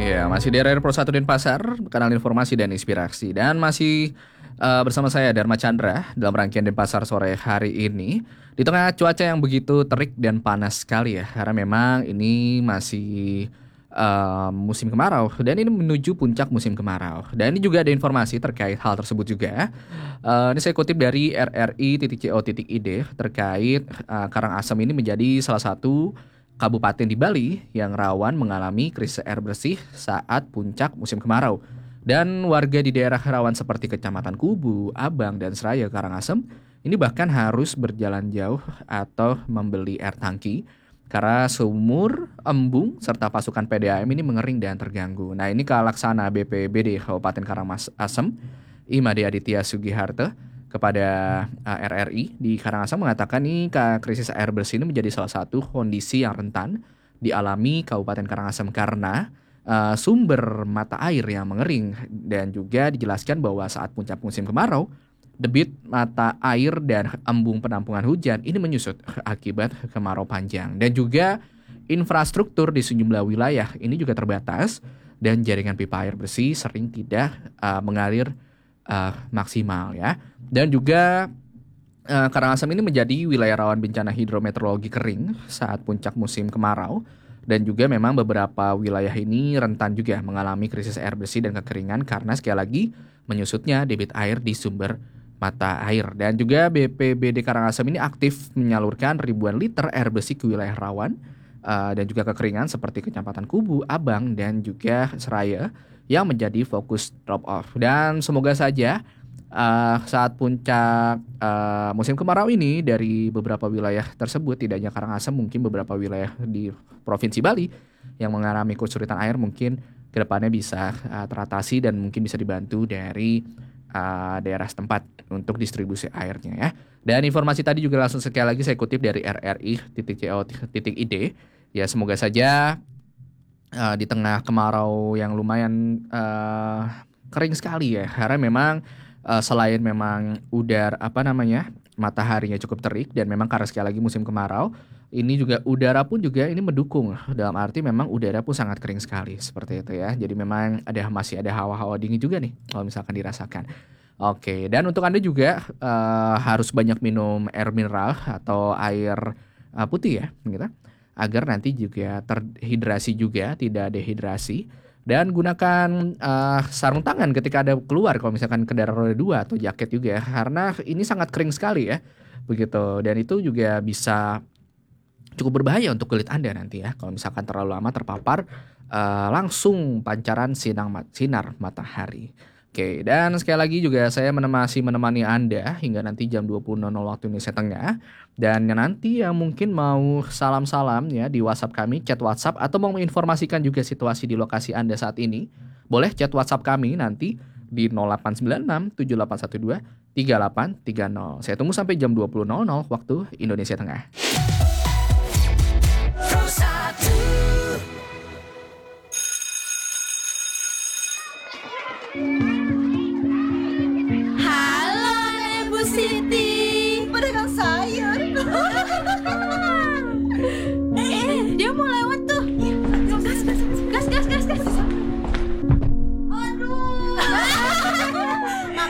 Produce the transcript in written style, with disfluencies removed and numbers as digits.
Ya, masih di RR Pro 1 Denpasar, kanal informasi dan inspirasi. Dan masih bersama saya Dharma Chandra dalam rangkaian Denpasar sore hari ini. Di tengah cuaca yang begitu terik dan panas sekali ya, karena memang ini masih musim kemarau dan ini menuju puncak musim kemarau. Dan ini juga ada informasi terkait hal tersebut juga. Ini saya kutip dari rri.co.id terkait Karangasem ini menjadi salah satu kabupaten di Bali yang rawan mengalami krisis air bersih saat puncak musim kemarau. Dan warga di daerah rawan seperti Kecamatan Kubu, Abang, dan Seraya Karangasem ini bahkan harus berjalan jauh atau membeli air tangki karena sumur, embung, serta pasukan PDAM ini mengering dan terganggu. Nah, ini Kalaksana BPBD Kabupaten Karangasem, Imade Aditya Sugiharto, kepada RRI di Karangasem mengatakan nih krisis air bersih ini menjadi salah satu kondisi yang rentan dialami Kabupaten Karangasem karena sumber mata air yang mengering, dan juga dijelaskan bahwa saat puncak musim kemarau debit mata air dan embung penampungan hujan ini menyusut akibat kemarau panjang, dan juga infrastruktur di sejumlah wilayah ini juga terbatas dan jaringan pipa air bersih sering tidak mengalir maksimal ya. Dan juga Karangasem ini menjadi wilayah rawan bencana hidrometeorologi kering saat puncak musim kemarau, dan juga memang beberapa wilayah ini rentan juga mengalami krisis air bersih dan kekeringan karena sekali lagi menyusutnya debit air di sumber mata air. Dan juga BPBD Karangasem ini aktif menyalurkan ribuan liter air bersih ke wilayah rawan dan juga kekeringan seperti Kecamatan Kubu, Abang, dan juga Seraya yang menjadi fokus drop off. Dan semoga saja saat puncak musim kemarau ini dari beberapa wilayah tersebut, tidak hanya Karangasem, mungkin beberapa wilayah di Provinsi Bali yang mengalami kesulitan air mungkin kedepannya bisa teratasi dan mungkin bisa dibantu dari daerah setempat untuk distribusi airnya ya. Dan informasi tadi juga langsung sekali lagi saya kutip dari rri.co.id. Ya, semoga saja di tengah kemarau yang lumayan kering sekali ya, karena memang selain memang mataharinya cukup terik, dan memang karena sekali lagi musim kemarau, ini juga udara pun juga ini mendukung, dalam arti memang udara pun sangat kering sekali seperti itu ya. Jadi memang masih ada hawa-hawa dingin juga nih kalau misalkan dirasakan. Oke, dan untuk Anda juga harus banyak minum air mineral atau air putih ya, gitu, agar nanti juga terhidrasi juga, tidak dehidrasi. Dan gunakan sarung tangan ketika ada keluar kalau misalkan kendaraan roda 2 atau jaket juga ya, karena ini sangat kering sekali ya. Begitu. Dan itu juga bisa cukup berbahaya untuk kulit Anda nanti ya kalau misalkan terlalu lama terpapar langsung pancaran sinar matahari. Oke, dan sekali lagi juga saya menemani Anda hingga nanti jam 20.00 waktu Indonesia Tengah. Dan nanti yang mungkin mau salam-salam ya di WhatsApp kami, chat WhatsApp, atau mau menginformasikan juga situasi di lokasi Anda saat ini, boleh chat WhatsApp kami nanti di 0896 7812 3830. Saya tunggu sampai jam 20.00 waktu Indonesia Tengah. Halo, Ibu Siti, pedagang sayur.